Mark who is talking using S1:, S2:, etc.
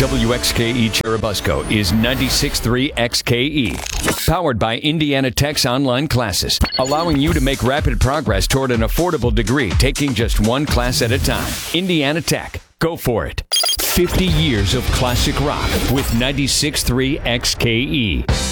S1: WXKE Churubusco is 96.3 XKE. Powered by Indiana Tech's online classes, allowing you to make rapid progress toward an affordable degree, taking just one class at a time. Indiana Tech. Go for it. 50 years of classic rock with 96.3 XKE.